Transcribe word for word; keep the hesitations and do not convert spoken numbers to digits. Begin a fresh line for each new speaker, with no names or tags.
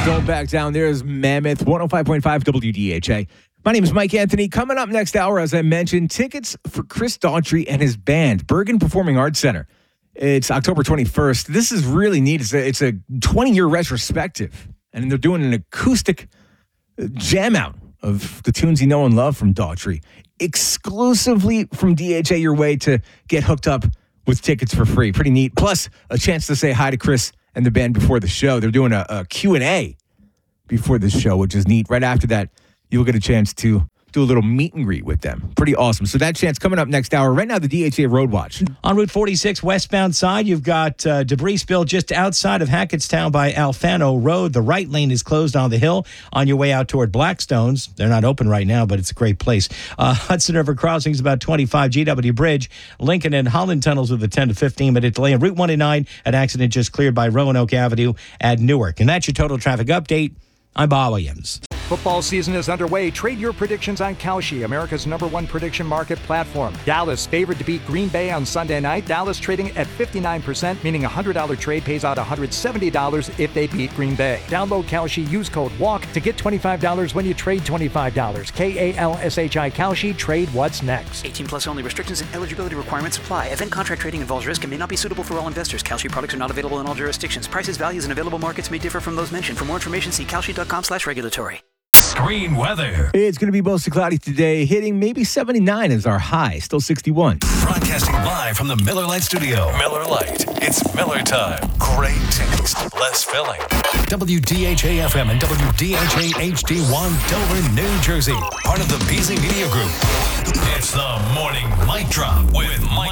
Don't back down. There's Mammoth, one oh five point five W D H A. My name is Mike Anthony. Coming up next hour, as I mentioned, tickets for Chris Daughtry and his band, Bergen Performing Arts Center. It's October twenty-first. This is really neat. It's a, it's a twenty-year retrospective, and they're doing an acoustic jam out of the tunes you know and love from Daughtry, exclusively from D H A your way to get hooked up with tickets for free. Pretty neat. Plus, a chance to say hi to Chris and the band before the show. They're doing a, a Q and A before the show, which is neat. Right after that, you'll get a chance to do a little meet and greet with them. Pretty awesome. So that chance coming up next hour. Right now, the D H A Road Watch.
On Route forty-six, westbound side, you've got uh, debris spill just outside of Hackettstown by Alfano Road. The right lane is closed on the hill on your way out toward Blackstones. They're not open right now, but it's a great place. Uh, Hudson River Crossing is about twenty-five. G W Bridge, Lincoln and Holland tunnels with a ten to fifteen minute delay. And Route one oh nine, an accident just cleared by Roanoke Avenue at Newark. And that's your total traffic update. I'm Bob Williams.
Football season is underway. Trade your predictions on Kalshi, America's number one prediction market platform. Dallas favored to beat Green Bay on Sunday night. Dallas trading at fifty-nine percent, meaning a one hundred dollars trade pays out one hundred seventy dollars if they beat Green Bay. Download Kalshi, use code WALK to get twenty-five dollars when you trade twenty-five dollars. K A L S H I Kalshi, trade what's next.
eighteen plus only. Restrictions and eligibility requirements apply. Event contract trading involves risk and may not be suitable for all investors. Kalshi products are not available in all jurisdictions. Prices, values, and available markets may differ from those mentioned. For more information, see kalshi.com slash regulatory.
Screen weather.
It's going to be mostly cloudy today, hitting maybe seventy-nine as our high, still sixty-one.
Broadcasting live from the Miller Lite studio. Miller Lite. It's Miller time. Great taste, less filling. W D H A F M and W D H A H D one, Dover, New Jersey. Part of the Beasley Media Group. It's the Morning Mic Drop with Mike.